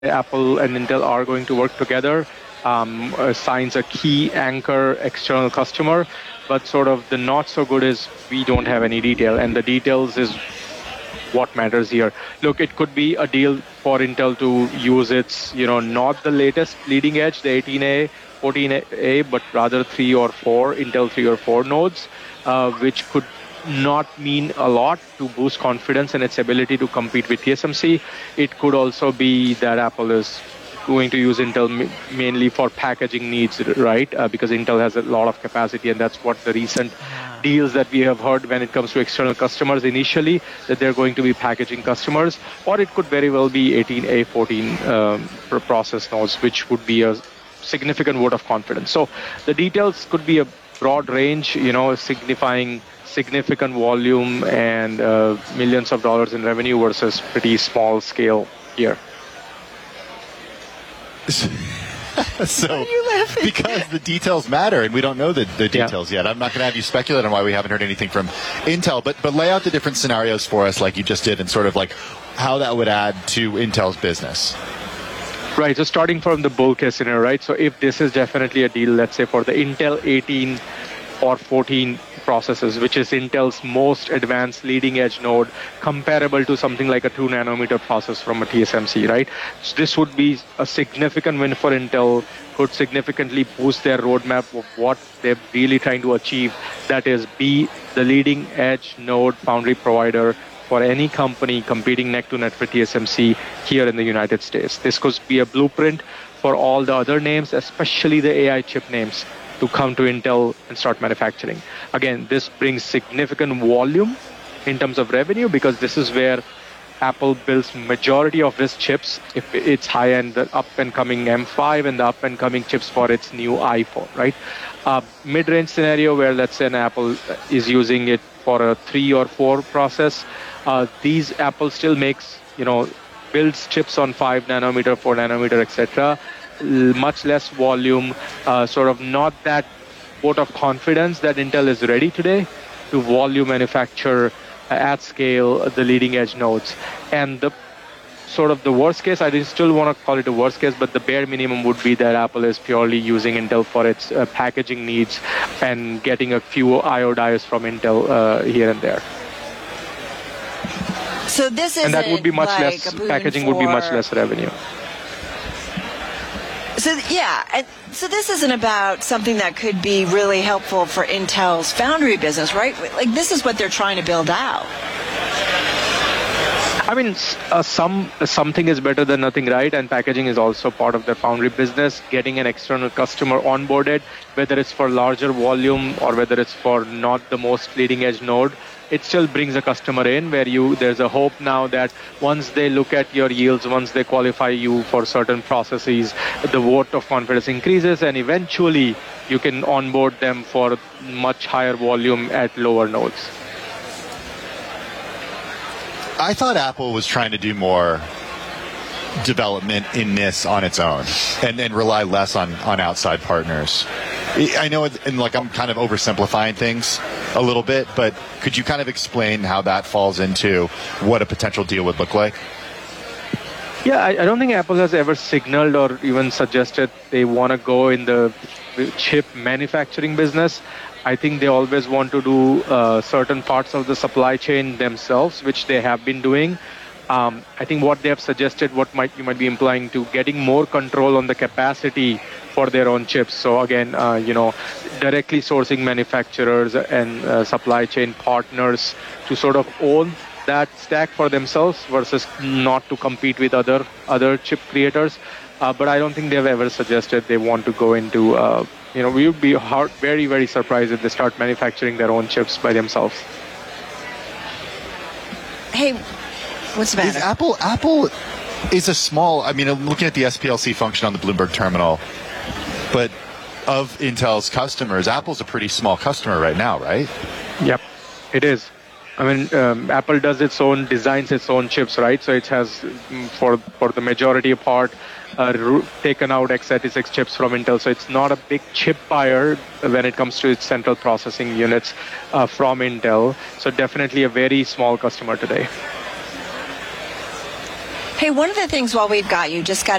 Apple and Intel are going to work together. Signs a key anchor external customer, but sort of the not so good is we don't have any detail, and the details is what matters here. Look, it could be a deal for Intel to use its, not the latest leading edge, the 18A, 14A, but rather 3 or 4, Intel 3 or 4 nodes, which could not mean a lot to boost confidence in its ability to compete with TSMC. It could also be that Apple is going to use Intel mainly for packaging needs, right? Because Intel has a lot of capacity, and that's what the recent deals that we have heard when it comes to external customers initially, that they're going to be packaging customers. Or it could very well be 18A, 14 process nodes, which would be a significant vote of confidence. So the details could be a broad range, signifying significant volume and millions of dollars in revenue versus pretty small scale here. So, because the details matter, and we don't know the details yet. I'm not going to have you speculate on why we haven't heard anything from Intel, but lay out the different scenarios for us like you just did, and sort of like how that would add to Intel's business. Right, so starting from the bull case scenario, right? So if this is definitely a deal, let's say for the Intel 18 or 14 processes, which is Intel's most advanced leading edge node, comparable to something like a 2 nanometer process from a TSMC, right? So this would be a significant win for Intel, could significantly boost their roadmap of what they're really trying to achieve, that is be the leading edge node foundry provider for any company competing neck to neck with TSMC here in the United States. This could be a blueprint for all the other names, especially the AI chip names, to come to Intel and start manufacturing. Again, this brings significant volume in terms of revenue, because this is where Apple builds majority of its chips, if it's high-end, the up-and-coming M5 and the up-and-coming chips for its new iPhone, right? Mid-range scenario where, let's say, an Apple is using it for a 3 or 4 process, these Apple still makes, builds chips on 5 nanometer, 4 nanometer, etc., much less volume, sort of not that vote of confidence that Intel is ready today to volume manufacture at scale the leading edge nodes. And the sort of the worst case, I still want to call it a worst case, but the bare minimum would be that Apple is purely using Intel for its packaging needs and getting a few IO diodes from Intel here and there. So this is, and that would be much less, packaging would be much less revenue. So yeah, so this isn't about something that could be really helpful for Intel's foundry business, right? Like, this is what they're trying to build out. I mean, something is better than nothing, right? And packaging is also part of their foundry business. Getting an external customer onboarded, whether it's for larger volume or whether it's for not the most leading edge node, it still brings a customer in where there's a hope now that once they look at your yields, once they qualify you for certain processes, the vote of confidence increases, and eventually you can onboard them for much higher volume at lower nodes. I thought Apple was trying to do more development in this on its own and rely less on outside partners. I know, and like I'm kind of oversimplifying things a little bit, but could you kind of explain how that falls into what a potential deal would look like? Yeah, I don't think Apple has ever signaled or even suggested they want to go in the chip manufacturing business. I think they always want to do certain parts of the supply chain themselves, which they have been doing. I think what they have suggested, you might be implying to getting more control on the capacity for their own chips. So again, directly sourcing manufacturers and supply chain partners to sort of own that stack for themselves versus not to compete with other chip creators. But I don't think they've ever suggested they want to go into, we would be very, very surprised if they start manufacturing their own chips by themselves. Hey, what's the matter? Apple is a small, I'm looking at the SPLC function on the Bloomberg terminal, but of Intel's customers, Apple's a pretty small customer right now, right? Yep, it is. Apple designs its own chips, right? So it has, for the majority part, taken out x86 chips from Intel. So it's not a big chip buyer when it comes to its central processing units from Intel. So definitely a very small customer today. Hey, one of the things while we've got you, just got